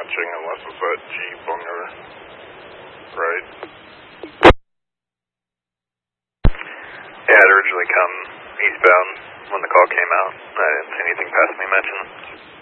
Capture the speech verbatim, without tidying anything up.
watching unless it's that Jeep on your right. Yeah, I'd originally come eastbound when the call came out. I didn't see anything past me mentioned.